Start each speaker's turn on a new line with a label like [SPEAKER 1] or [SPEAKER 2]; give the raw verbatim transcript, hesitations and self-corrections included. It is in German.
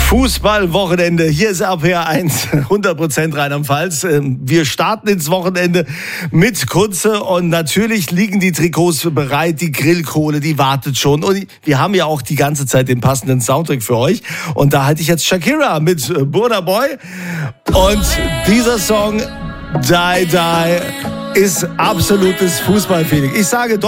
[SPEAKER 1] Fußballwochenende. Hier ist R P R eins, hundert Prozent Rheinland-Pfalz. Wir starten ins Wochenende mit Kunze und natürlich liegen die Trikots bereit, die Grillkohle, die wartet schon. Und wir haben ja auch die ganze Zeit den passenden Soundtrack für euch. Und da halte ich jetzt Shakira mit Burna Boy. Und dieser Song, Die Die, ist absolutes Fußballfeeling. Ich sage